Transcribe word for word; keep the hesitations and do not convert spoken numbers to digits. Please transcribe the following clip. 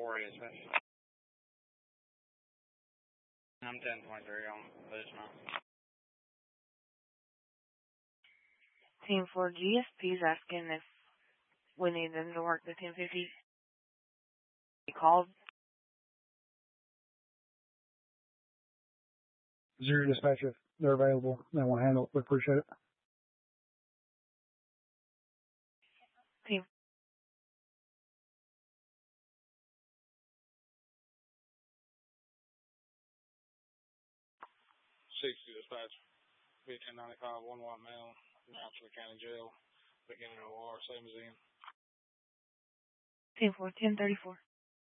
four dispatch. I'm ten twenty-three on this now. Team four G S P is asking if we need them to work the ten fifty. He called. Zero dispatch, if they're available, they want to handle it. We appreciate it. Team. sixty dispatch. B ten ninety-five, one white male, now to the county jail, beginning of O R, same as in. Team four, ten thirty-four.